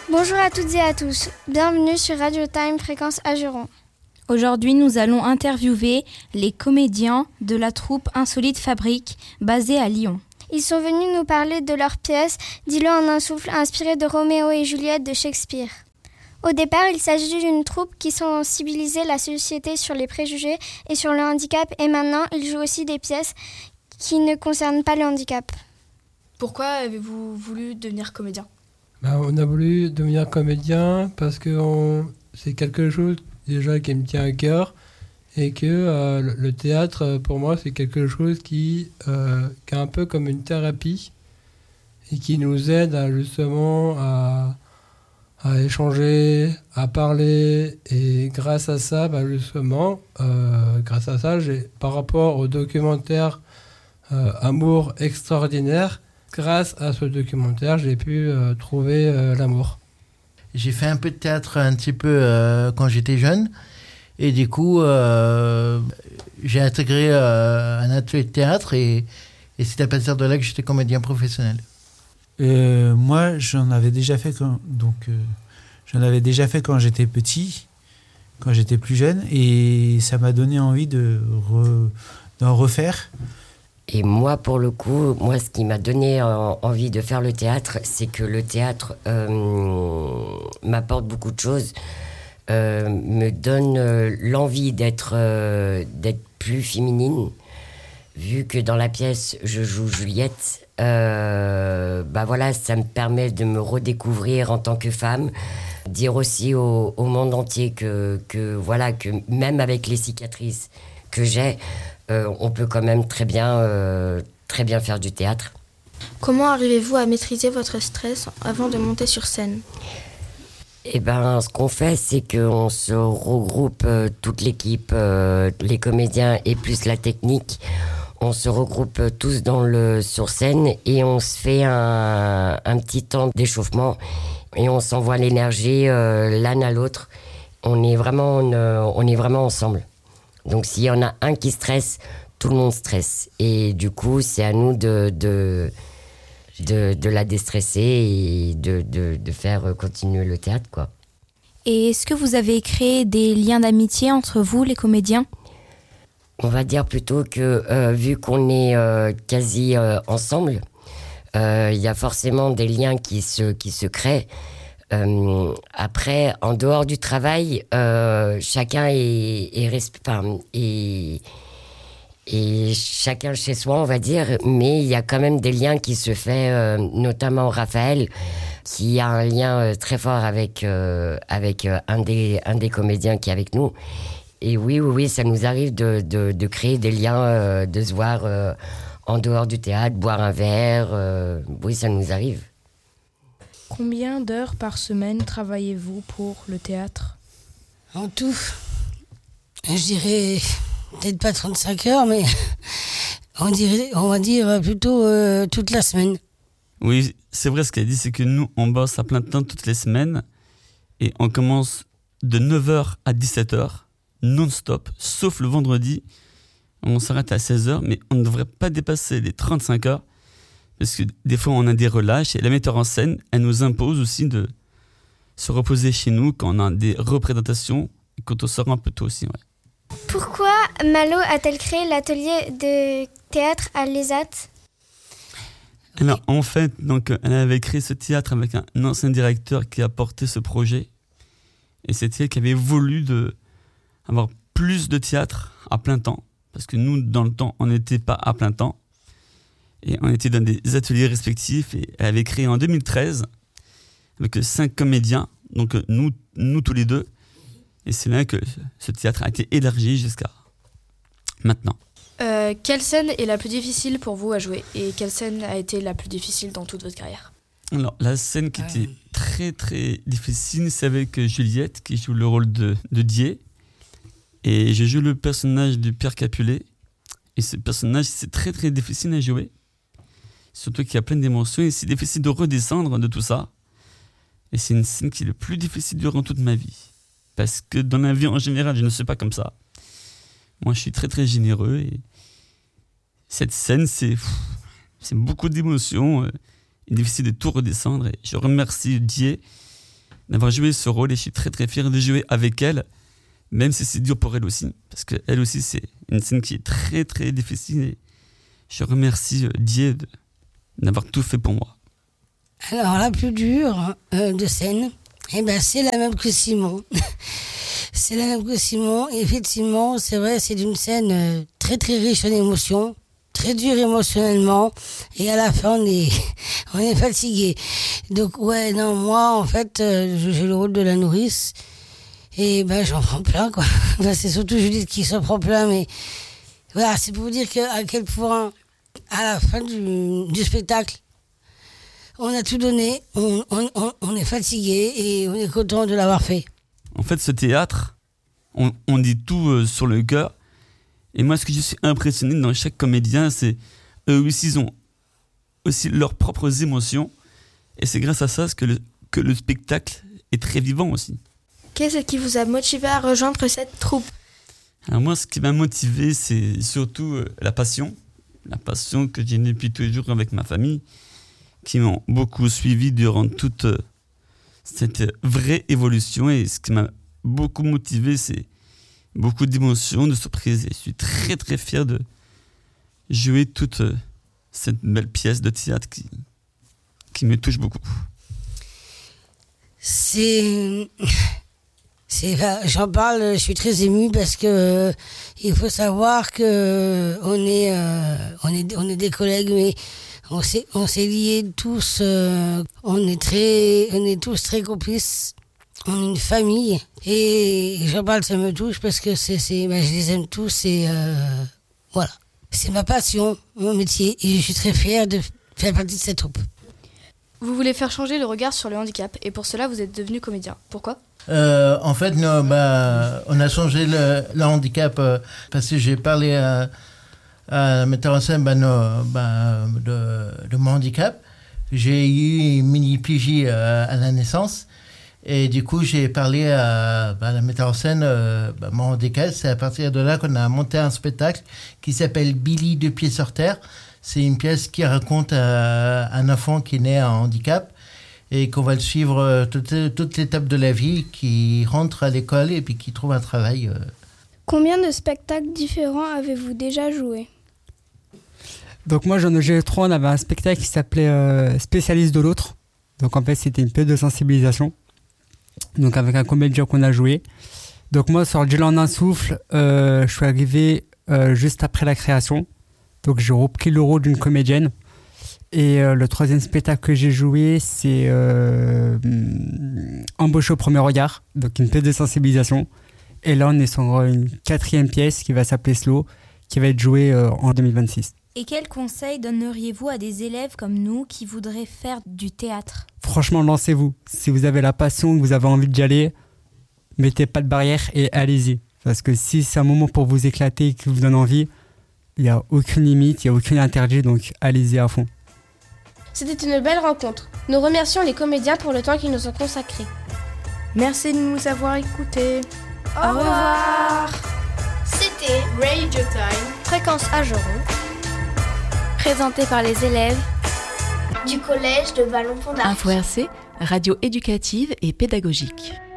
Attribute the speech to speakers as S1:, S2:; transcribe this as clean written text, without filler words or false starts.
S1: Bonjour à toutes et à tous, bienvenue sur Radio Time Fréquence Ajuron.
S2: Aujourd'hui, nous allons interviewer les comédiens de la troupe Insolite Fabrique, basée à Lyon.
S1: Ils sont venus nous parler de leur pièce « Dis-le en un souffle » inspirée de Roméo et Juliette de Shakespeare. Au départ, il s'agit d'une troupe qui sensibilisait la société sur les préjugés et sur le handicap, et maintenant, ils jouent aussi des pièces qui ne concernent pas le handicap.
S3: Pourquoi avez-vous voulu devenir comédien ?
S4: On a voulu devenir comédien parce que c'est quelque chose déjà qui me tient à cœur et que le théâtre, pour moi, c'est quelque chose qui est un peu comme une thérapie et qui nous aide justement à échanger, à parler. Et grâce à ça, par rapport au documentaire Amour extraordinaire, grâce à ce documentaire, j'ai pu trouver l'amour.
S5: J'ai fait un peu de théâtre un petit peu quand j'étais jeune. Et du coup, j'ai intégré un atelier de théâtre et c'est à partir de là que j'étais comédien professionnel.
S6: Moi, j'en avais déjà fait quand j'étais petit, quand j'étais plus jeune. Et ça m'a donné envie d'en refaire.
S7: Et moi, pour le coup, ce qui m'a donné envie de faire le théâtre, c'est que le théâtre m'apporte beaucoup de choses, me donne l'envie d'être plus féminine. Vu que dans la pièce, je joue Juliette, ça me permet de me redécouvrir en tant que femme, dire aussi au monde entier que même avec les cicatrices que j'ai, on peut quand même très bien faire du théâtre.
S3: Comment arrivez-vous à maîtriser votre stress avant de monter sur scène ?
S7: Ce qu'on fait, c'est qu'on se regroupe, toute l'équipe, les comédiens et plus la technique. On se regroupe tous sur scène et on se fait un petit temps d'échauffement et on s'envoie l'énergie l'un à l'autre. On est vraiment ensemble. Donc s'il y en a un qui stresse, tout le monde stresse. Et du coup, c'est à nous de la déstresser et de faire continuer le théâtre, quoi.
S2: Et est-ce que vous avez créé des liens d'amitié entre vous, les comédiens ?
S7: On va dire plutôt que, vu qu'on est quasi ensemble, il y a forcément des liens qui se créent. Après, en dehors du travail, chacun est chacun chez soi, on va dire, mais il y a quand même des liens qui se font, notamment Raphaël, qui a un lien très fort avec un des comédiens qui est avec nous. Et oui, ça nous arrive de créer des liens, de se voir en dehors du théâtre, boire un verre, oui, ça nous arrive.
S3: Combien d'heures par semaine travaillez-vous pour le théâtre ?
S8: En tout, je dirais peut-être pas 35 heures, mais on va dire plutôt toute la semaine.
S9: Oui, c'est vrai ce qu'elle dit, c'est que nous, on bosse à plein temps toutes les semaines et on commence de 9h à 17h, non-stop, sauf le vendredi. On s'arrête à 16h, mais on ne devrait pas dépasser les 35 heures. Parce que des fois, on a des relâches et la metteur en scène, elle nous impose aussi de se reposer chez nous quand on a des représentations et quand on sort un peu tôt aussi. Ouais.
S1: Pourquoi Malo a-t-elle créé l'atelier de théâtre à l'ESAT ?
S9: Alors, en fait, elle avait créé ce théâtre avec un ancien directeur qui a porté ce projet. Et c'était elle qui avait voulu avoir plus de théâtre à plein temps. Parce que nous, dans le temps, on n'était pas à plein temps. Et on était dans des ateliers respectifs et elle avait créé en 2013 avec 5 comédiens, donc nous tous les deux. Et c'est là que ce théâtre a été élargi jusqu'à maintenant.
S3: Quelle scène est la plus difficile pour vous à jouer et quelle scène a été la plus difficile dans toute votre carrière ?
S9: Alors la scène qui était très très difficile, c'est avec Juliette qui joue le rôle de Dié. Et je joue le personnage de Pierre Capulet. Et ce personnage, c'est très très difficile à jouer. Surtout qu'il y a plein d'émotions et c'est difficile de redescendre de tout ça. Et c'est une scène qui est le plus difficile durant toute ma vie. Parce que dans la vie en général, je ne suis pas comme ça. Moi, je suis très très généreux et cette scène, c'est beaucoup d'émotions. Il est difficile de tout redescendre et je remercie Dieu d'avoir joué ce rôle et je suis très très fier de jouer avec elle, même si c'est dur pour elle aussi, parce qu'elle aussi c'est une scène qui est très très difficile et je remercie Dieu d'avoir tout fait pour moi.
S8: Alors la plus dure de scène, c'est la même que Simon. C'est la même que Simon. Effectivement, c'est vrai, c'est une scène très très riche en émotions, très dure émotionnellement, et à la fin on est fatigué. Donc moi en fait, j'ai le rôle de la nourrice, et j'en prends plein quoi. C'est surtout Judith qui s'en prend plein, mais voilà, c'est pour vous dire à quel point à la fin du spectacle, on a tout donné, on est fatigué et on est content de l'avoir fait.
S9: En fait, ce théâtre, on dit tout sur le cœur. Et moi, ce que je suis impressionné dans chaque comédien, c'est eux aussi, ils ont aussi leurs propres émotions. Et c'est grâce à ça que le spectacle est très vivant aussi.
S3: Qu'est-ce qui vous a motivé à rejoindre cette troupe ?
S9: Alors moi, ce qui m'a motivé, c'est surtout la passion. La passion que j'ai depuis toujours avec ma famille, qui m'ont beaucoup suivi durant toute cette vraie évolution. Et ce qui m'a beaucoup motivé, c'est beaucoup d'émotions, de surprises. Et je suis très très fier de jouer toute cette belle pièce de théâtre qui me touche beaucoup.
S8: J'en parle, je suis très émue parce que il faut savoir que on est des collègues, mais on s'est liés tous, on est tous très complices, on est une famille, et j'en parle, ça me touche parce que je les aime tous, et voilà. C'est ma passion, mon métier, et je suis très fière de faire partie de cette troupe.
S3: Vous voulez faire changer le regard sur le handicap, et pour cela vous êtes devenu comédien. Pourquoi ?
S5: En fait, on a changé le handicap parce que j'ai parlé à la metteur en scène de mon handicap. J'ai eu une mini-PJ à la naissance, et du coup j'ai parlé à la metteur en scène mon handicap. C'est à partir de là qu'on a monté un spectacle qui s'appelle Billy deux pieds sur terre. C'est une pièce qui raconte un enfant qui est né en handicap et qu'on va le suivre toute l'étape de la vie, qui rentre à l'école et puis qui trouve un travail.
S1: Combien de spectacles différents avez-vous déjà joué ?
S10: Donc moi j'en ai joué 3, on avait un spectacle qui s'appelait Spécialiste de l'autre. Donc en fait c'était une pièce de sensibilisation. Donc avec un comédien qu'on a joué. Donc moi sur Dis-le en un souffle, je suis arrivé juste après la création. Donc j'ai repris le rôle d'une comédienne. Et le troisième spectacle que j'ai joué, c'est Embauché au premier regard, donc une pièce de sensibilisation. Et là, on est sur une 4e pièce qui va s'appeler Slow, qui va être jouée en 2026.
S2: Et quels conseils donneriez-vous à des élèves comme nous qui voudraient faire du théâtre ?
S10: Franchement, lancez-vous. Si vous avez la passion, que vous avez envie d'y aller, mettez pas de barrière et allez-y. Parce que si c'est un moment pour vous éclater et qui vous donne envie, il n'y a aucune limite, il n'y a aucun interdit, donc allez-y à fond.
S11: C'était une belle rencontre. Nous remercions les comédiens pour le temps qu'ils nous ont consacré.
S3: Merci de nous avoir écoutés.
S11: Au revoir.
S12: C'était Radio Time,
S1: Fréquence Ageron, présenté par les élèves
S12: du collège de Vallon-Pont d'Arc.
S13: Info RC, radio éducative et pédagogique.